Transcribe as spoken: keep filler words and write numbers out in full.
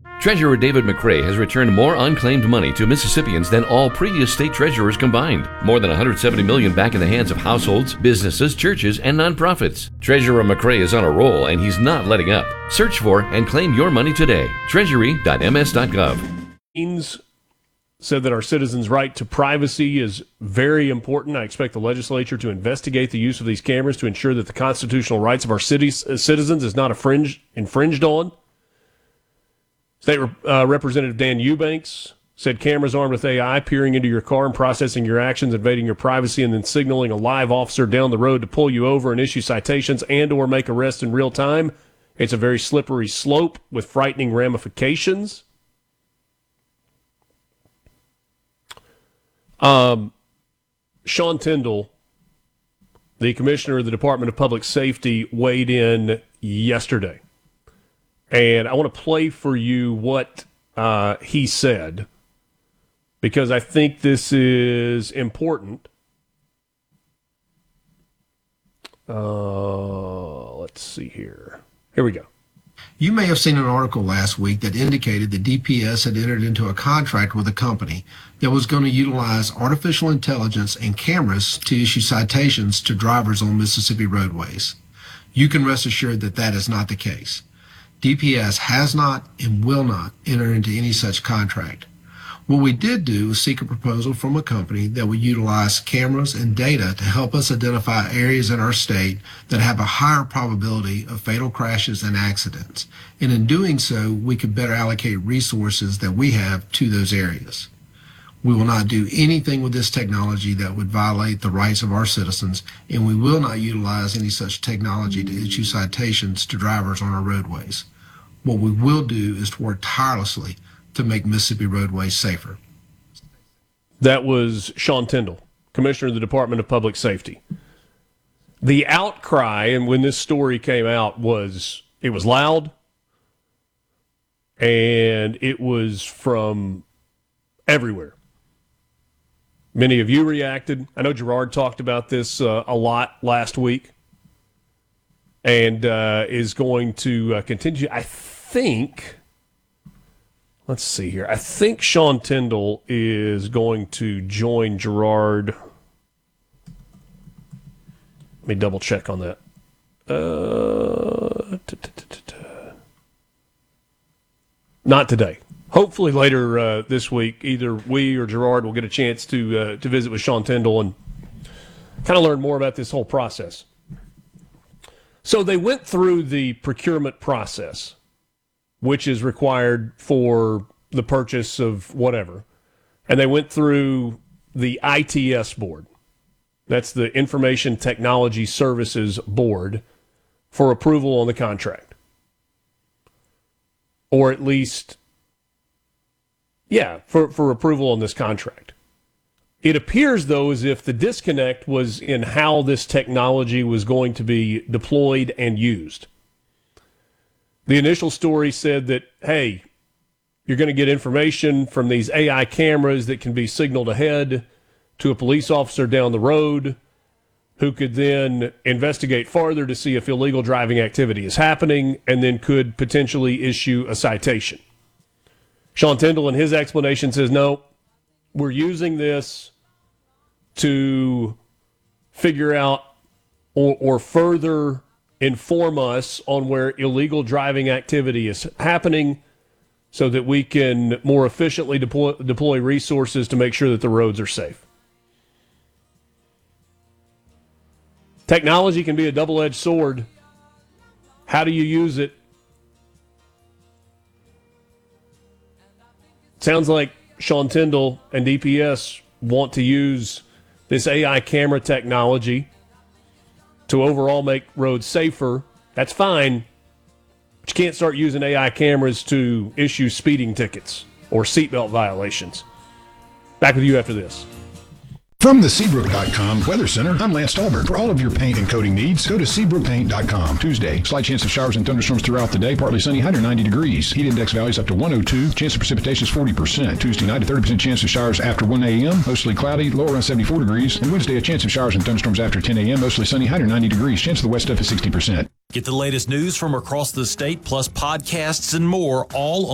Treasurer David McRae has returned more unclaimed money to Mississippians than all previous state treasurers combined. More than one hundred seventy million dollars back in the hands of households, businesses, churches, and nonprofits. Treasurer McRae is on a roll, and he's not letting up. Search for and claim your money today. treasury dot m s dot gov. Said that our citizens' right to privacy is very important. I expect the legislature to investigate the use of these cameras to ensure that the constitutional rights of our city's uh, citizens is not infringed, infringed on. State uh, Representative Dan Eubanks said cameras armed with A I peering into your car and processing your actions, invading your privacy, and then signaling a live officer down the road to pull you over and issue citations and or make arrests in real time. It's a very slippery slope with frightening ramifications. Um, Sean Tindell, the commissioner of the Department of Public Safety, weighed in yesterday. And I want to play for you what uh, he said, because I think this is important. Uh, let's see here. Here we go. You may have seen an article last week that indicated that D P S had entered into a contract with a company that was going to utilize artificial intelligence and cameras to issue citations to drivers on Mississippi roadways. You can rest assured that that is not the case. D P S has not and will not enter into any such contract. What we did do was seek a proposal from a company that would utilize cameras and data to help us identify areas in our state that have a higher probability of fatal crashes and accidents. And in doing so, we could better allocate resources that we have to those areas. We will not do anything with this technology that would violate the rights of our citizens, and we will not utilize any such technology to issue citations to drivers on our roadways. What we will do is to work tirelessly to make Mississippi roadways safer. That was Sean Tindell, Commissioner of the Department of Public Safety. The outcry, and when this story came out, was it was loud, and it was from everywhere. Many of you reacted. I know Gerard talked about this uh, a lot last week, and uh, is going to uh, continue. I think... Let's see here. I think Sean Tindell is going to join Gerard. Let me double check on that. Uh, not today. Hopefully later uh, this week, either we or Gerard will get a chance to uh, to visit with Sean Tindell and kind of learn more about this whole process. So they went through the procurement process, which is required for the purchase of whatever. And they went through the I T S board. That's the Information Technology Services Board for approval on the contract. Or at least, yeah, for, for approval on this contract. It appears, though, as if the disconnect was in how this technology was going to be deployed and used. The initial story said that, hey, you're going to get information from these A I cameras that can be signaled ahead to a police officer down the road who could then investigate farther to see if illegal driving activity is happening and then could potentially issue a citation. Sean Tindell, in his explanation, says, no, we're using this to figure out or, or further inform us on where illegal driving activity is happening so that we can more efficiently deploy, deploy resources to make sure that the roads are safe. Technology can be a double-edged sword. How do you use it? Sounds like Sean Tindell and D P S want to use this A I camera technology to overall make roads safer. That's fine, but you can't start using A I cameras to issue speeding tickets or seatbelt violations. Back with you after this. From the Seabrook dot com Weather Center, I'm Lance Stallberg. For all of your paint and coating needs, go to Seabrook Paint dot com. Tuesday, slight chance of showers and thunderstorms throughout the day, partly sunny, high near ninety degrees. Heat index values up to one oh two. Chance of precipitation is forty percent. Tuesday night, a thirty percent chance of showers after one a.m., mostly cloudy, low around seventy-four degrees. And Wednesday, a chance of showers and thunderstorms after ten a.m., mostly sunny, high near ninety degrees. Chance of the wet stuff is sixty percent. Get the latest news from across the state, plus podcasts and more, all